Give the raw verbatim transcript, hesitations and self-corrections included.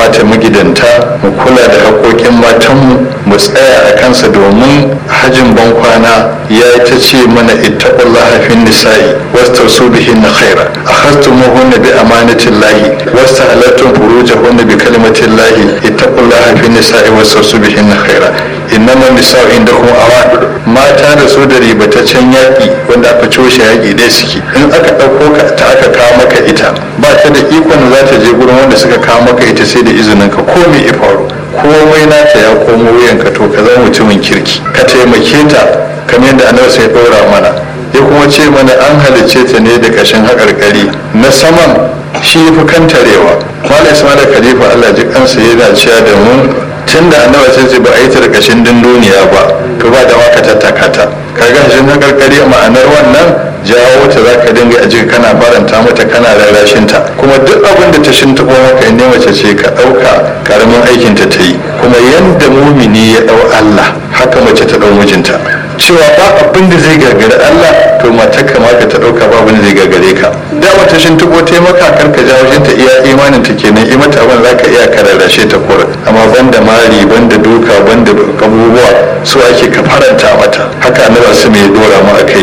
kamata magidanta mu kula da haƙoƙin matanmu mu tsaya a kansa, domin hajjin bankwana ya ta ce mana ittaqullaha fin nisa'i wastausu bihinna khaira akhastumuhunna bi amanatillahi wastahalattum furujahunna bi kalimatillahi ittaqullaha fin nisa'i wastausu bihinna khaira innama nisa'u indakum awan. mata da su da ribataccen yaƙi wanda aka coshe yaƙi dai suke, in aka ɗauko ka ta aka kawo maka ita ba ta da ikon za ta je gurin wanda suka kawo maka ita sai da izinin ka, ko me ya faru komai nata ya komo wuyanka, to ka zama mutumin kirki ka taimake ta kamar yadda annabi sai ɗora mana, ya kuma ce mana an halicce ta ne da ƙashin haƙarƙari na saman shi fi kantarewa. Malam Ismail Khalifa Allah ji kansa yana cewa da mu tun da annabi sai ce ba a yi ta da ƙashin dunduniya ba, to ba da waka tattaka ta, kaga shi na haƙarƙari ma'anar wannan jawo ta za ka dinga a jika kana faranta mata kana rarrashin ta, kuma duk abin da ta shintaɓo maka in mace ce ka ɗauka karamin aikinta ta yi. Kuma yanda mumini ya ɗau Allah haka mace ta ɗau mijinta, cewa ba abin da zai gagare Allah, to matar ka maka ta ɗauka ba abin da zai gagare ka. Da wata shintaɓo ta maka karka jawo ta iya imanin ta kenan, i mata abin za ka iya ka rarrashe ta kura, amma banda mari banda duka banda abubuwa su ake ka faranta mata, haka na su mai dora mu a kai.